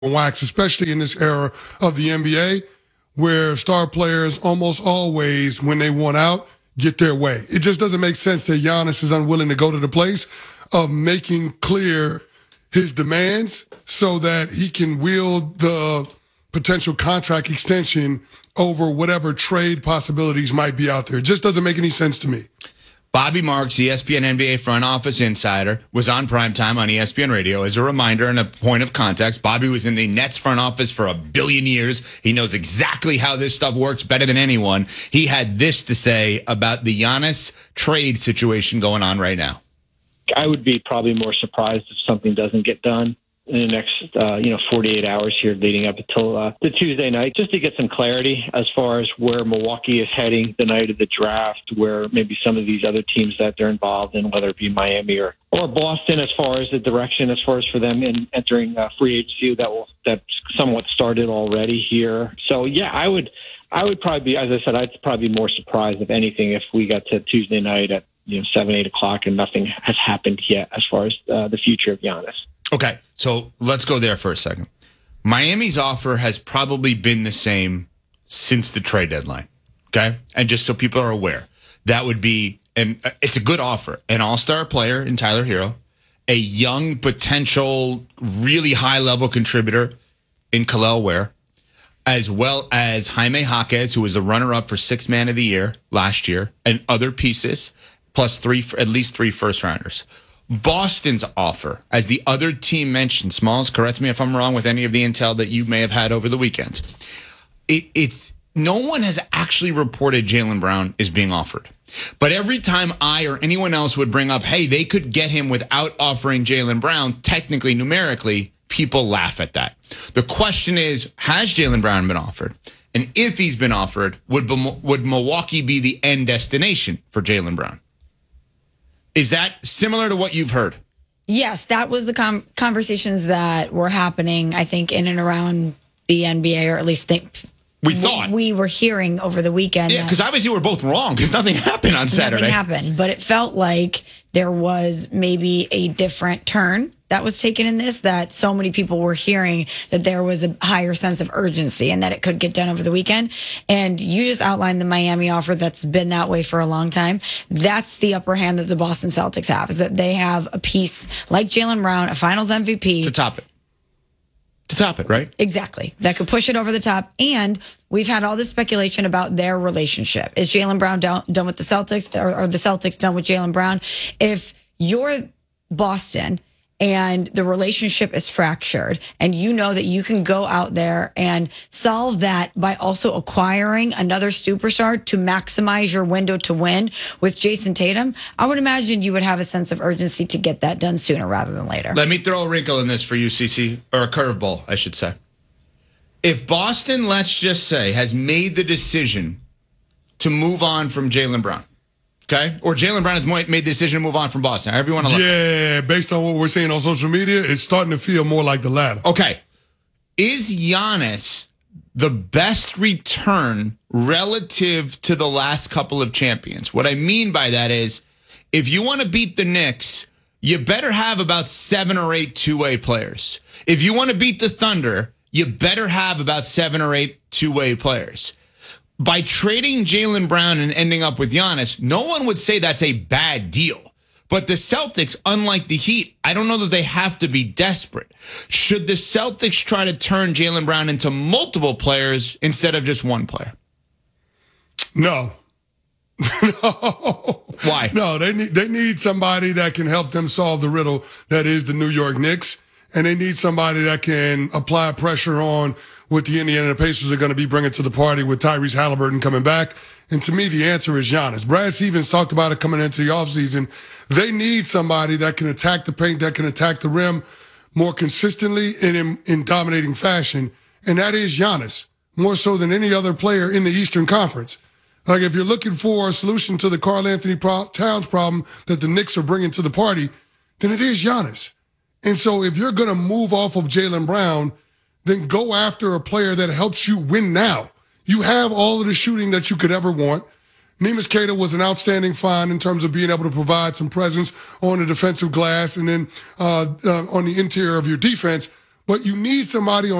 wax, especially in this era of the NBA, where star players almost always, when they want out, get their way. It just doesn't make sense that Giannis is unwilling to go to the place of making clear his demands so that he can wield the potential contract extension over whatever trade possibilities might be out there. It just doesn't make any sense to me. Bobby Marks, ESPN NBA front office insider, was on primetime on ESPN Radio. As a reminder and a point of context, Bobby was in the Nets front office for a billion years. He knows exactly how this stuff works better than anyone. He had this to say about the Giannis trade situation going on right now. I would be probably more surprised if something doesn't get done in the next 48 hours here leading up until the Tuesday night, just to get some clarity as far as where Milwaukee is heading the night of the draft, where maybe some of these other teams that they're involved in, whether it be Miami or Boston, as far as the direction, as far as for them in entering free agency that's somewhat started already here. So yeah, I would probably be, as I said, I'd probably be more surprised if anything if we got to Tuesday night at 7, 8 o'clock and nothing has happened yet as far as the future of Giannis. Okay, so let's go there for a second. Miami's offer has probably been the same since the trade deadline, okay? And just so people are aware, that would be, and it's a good offer, an all-star player in Tyler Hero, a young potential, really high-level contributor in Kel'el Ware, as well as Jaime Jaquez, who was the runner-up for Sixth Man of the Year last year, and other pieces, plus at least 3 first-rounders. Boston's offer, as the other team mentioned, Smalls, correct me if I'm wrong with any of the intel that you may have had over the weekend. It's no one has actually reported Jaylen Brown is being offered. But every time I or anyone else would bring up, hey, they could get him without offering Jaylen Brown, technically, numerically, people laugh at that. The question is, has Jaylen Brown been offered? And if he's been offered, would Milwaukee be the end destination for Jaylen Brown? Is that similar to what you've heard? Yes, that was the conversations that were happening, I think, in and around the NBA, or at least we were hearing over the weekend. Yeah, because obviously we're both wrong because nothing happened on Saturday. Nothing happened, but it felt like there was maybe a different turn that was taken in this, that so many people were hearing that there was a higher sense of urgency and that it could get done over the weekend. And you just outlined the Miami offer that's been that way for a long time. That's the upper hand that the Boston Celtics have, is that they have a piece like Jaylen Brown, a finals MVP. To top it, right? Exactly. That could push it over the top. And we've had all this speculation about their relationship. Is Jaylen Brown done with the Celtics, or the Celtics done with Jaylen Brown? If you're Boston and the relationship is fractured, and you know that you can go out there and solve that by also acquiring another superstar to maximize your window to win with Jason Tatum, I would imagine you would have a sense of urgency to get that done sooner rather than later. Let me throw a wrinkle in this for you, CC, or a curveball, I should say. If Boston, let's just say, has made the decision to move on from Jaylen Brown, okay? Or Jaylen Brown has made the decision to move on from Boston. However you want to look at it. Yeah, based on what we're seeing on social media, it's starting to feel more like the latter. Okay. Is Giannis the best return relative to the last couple of champions? What I mean by that is, if you want to beat the Knicks, you better have about 7 or 8 two-way players. If you want to beat the Thunder, you better have about 7 or 8 two-way players. By trading Jaylen Brown and ending up with Giannis, no one would say that's a bad deal. But the Celtics, unlike the Heat, I don't know that they have to be desperate. Should the Celtics try to turn Jaylen Brown into multiple players instead of just one player? No. No. Why? No, they need somebody that can help them solve the riddle that is the New York Knicks. And they need somebody that can apply pressure on what the Indiana Pacers are going to be bringing to the party with Tyrese Halliburton coming back. And to me, the answer is Giannis. Brad Stevens talked about it coming into the offseason. They need somebody that can attack the paint, that can attack the rim more consistently and in dominating fashion. And that is Giannis, more so than any other player in the Eastern Conference. Like, if you're looking for a solution to the Karl Anthony Towns problem that the Knicks are bringing to the party, then it is Giannis. And so if you're going to move off of Jaylen Brown, then go after a player that helps you win now. You have all of the shooting that you could ever want. Neemias Queta was an outstanding find in terms of being able to provide some presence on the defensive glass and then on the interior of your defense. but you need somebody on